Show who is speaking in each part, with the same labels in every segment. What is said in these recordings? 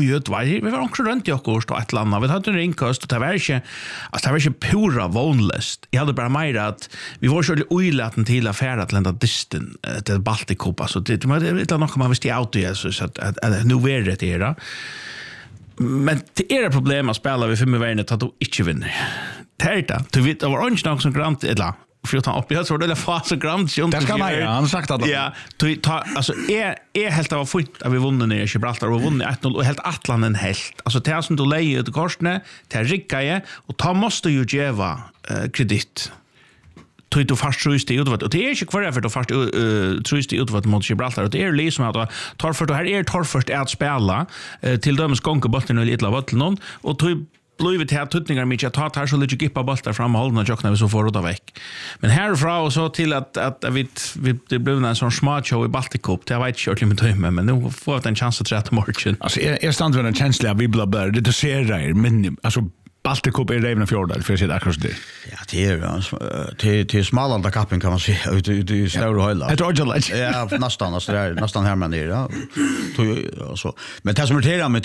Speaker 1: vi var också runt i Åkost och ett land. Vi hade en ringkast och det var inte pura vanlöst. Jag hade bara mer att vi var så oilaten till affärer till ända disten till Baltikum. Så det var något man visste out i så att nu är det era. Men det är ett problem att spela vi 5 värnet att du inte vinner. Det vet det var inte någon som grant eller för att ta upp jag tror det är fast grant så
Speaker 2: det ska man han har sagt att
Speaker 1: ja alltså är helt av fort att vi vunnit ner i Gibraltar och vunnit 1-0 och helt Atlanten helt alltså det som du lägger ut korsne till ricka och ta måste ju geva kredit tog du fast trust i utvat och det är inte kvar för att fast trust i utvat mot Gibraltar och det är liksom att tar för det här är tar först att spela till dömes konkurbotten och lite av någon och tog blivit till tutningar mycket att ta här så lite gippa bollar fram och hålla jockna vi så får rota veck. Men härifrån och så till att vi det blev en sån smart show i Baltikum. Det har varit kört med timme men nu får jag en chans att träta morgon.
Speaker 2: Alltså är standard en känsla vi blir det ser där men alltså Baltikum är Rävna fjordar för att se akkurat det.
Speaker 3: Ja, det är Smalanda kappen kan man säga ute i stora höjder.
Speaker 2: Det är orgeligt.
Speaker 3: Ja, nästan alltså det är nästan här man är ja. Så men det som irriterar mig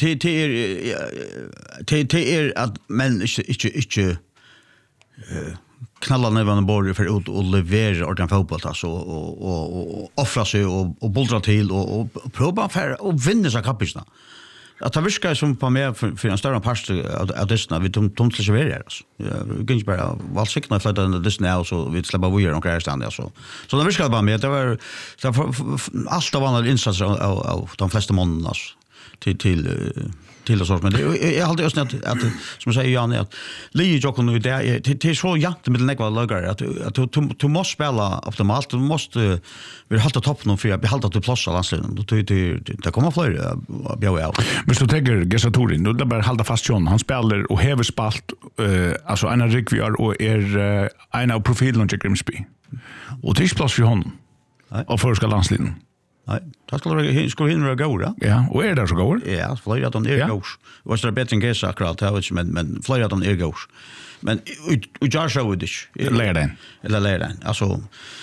Speaker 3: det är att men inte knalla ner van bord för att leverera ordentligt fotboll alltså och offra sig och buldra till och prova för att vinna så kappisna. Att det viskar som på med för en större part av dessna vi tomt serverar alltså. Jag kan bara väl sikna för att dessna så vi släpper vi och grejer stand alltså. Så det viskar bara med det var allt av andra insatser av de flesta månaderna till det sorts men det är alltid just att som säger Jan att Lee Jokon nu det är så jätte med nekva lagar att du måste spela optimalt du måste vi hålla toppen för att behålla till plats landslagen det kommer fler bjäa ut.
Speaker 2: Men så tänker Gesatorin då bara hålla fast John han spelar och häver spalt alltså en rik vi är och är en av profilen i Grimsby. Och det är plats för honom. Och för ska landslagen.
Speaker 3: Nej, det skulle hinna gå då.
Speaker 2: Ja, och är det så går?
Speaker 3: Ja, flera av dem är gås. Och så är det bättre än Gesa akkurat här, men flera av dem är gås. Men och jag så det. Lära den. Alltså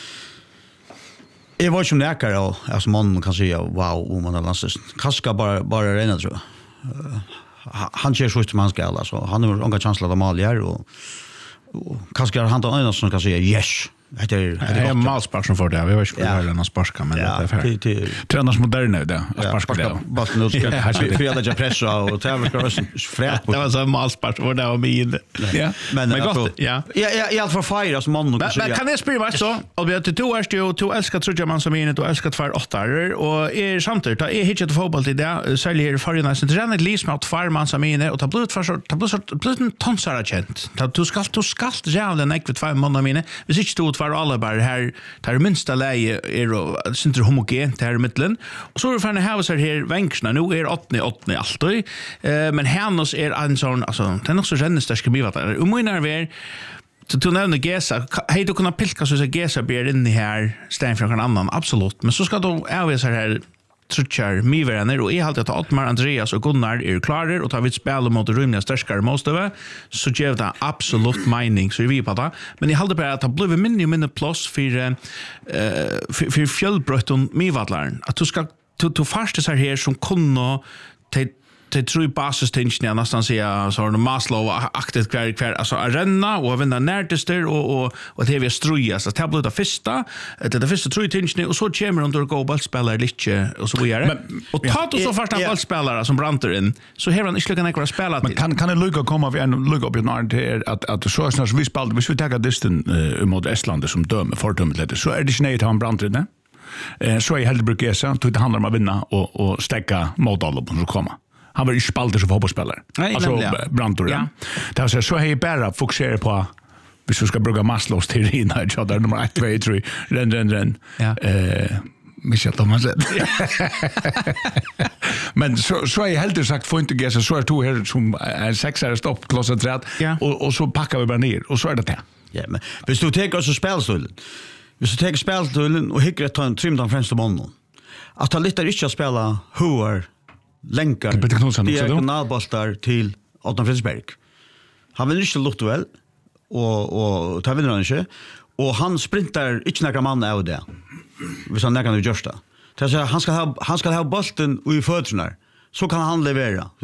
Speaker 3: jag var ju näkare och alltså man kan säga wow om man har landsat. Kaska bara rena tror jag. Han kör så man ska alltså. Han har någon chans att mål här och Kaska han tar en som kan säga yes. Det är
Speaker 1: malspark som får det. Vi har ju en sparska men det är för.
Speaker 2: Tränars moderna det. Sparska det.
Speaker 3: Bara nu ska jag för att jag pressa och tävla frät.
Speaker 1: Det var så malspark var det och min.
Speaker 2: Ja.
Speaker 3: Men gott. Ja. I allt för fire som man kan säga.
Speaker 1: Men kan det spela så? Albert du är ju du älskar tror man som in och älskar för åttar och är samtidigt är hittat fotboll till det säljer förarna så det är ett livsmat för man som in och ta blod för en tonsara känt. Du ska jävla näkvet 5 månader mine. Vi sitter stort för alla bara här tar minsta läge är och synter homogent här i mitten och så är det för en house här vänksna nu är 8 alltid men hennes är en sån alltså den också känns det ska bli vad det menar vi så nämna Gesa hej du kunna pilka så Gesa blir in i här stäm från någon annan absolut men så ska då är så här trutchar miverner och är alltid att Altmar Andreas och Gunnar är klara och tar vi spel mot rymliga starkare måste vi så ger det absolut mening så vi på det men jag håller bara att det blir minne plus för fjällbrötten mivallarn att du ska du första så här som kunna det tror jag basistingen nästan säga så har Maslow aktivt kvar alltså arena och vinna närtester och det vi struja så det blir det första tror jag och så kommer under gå bollspelare lite och så vidare och ta då så första bollspelare som brantar in så här han inte kan spela till
Speaker 2: kan det lucka komma vi en lucka upp när att så snart vi spelar hvis vi tar disten mot Estland som dömer fördömet så är det snägt han brantar in så är helt brukesa det handlar om att vinna och stäcka mot alla som kommer. Han var ju spalter som fotbollsspelare. Alltså Brantor. Ja. Det var så här bara fokusera på hvis du ska bruka Maslows teori när där nummer 1 2 3 ren.
Speaker 1: Ja.
Speaker 2: Michel Thomas. Men så är helt sagt får inte gässa så är två här som är sexare stopp klossat och så packar vi bara ner och så är det.
Speaker 3: Ja, men hvis du tar så spelstolen. Hvis du tar spelstolen och hickar ta en trimdan främsta mannen. Att han litar inte att spela hur länkar diagonalboltar till Adnan Fredriksberg. Han vill inte lukta väl och tar vinner han inte och han sprintar inte några man av det. Hvis han kan göra det. Han ska ha bollen i fötterna så kan han leverera.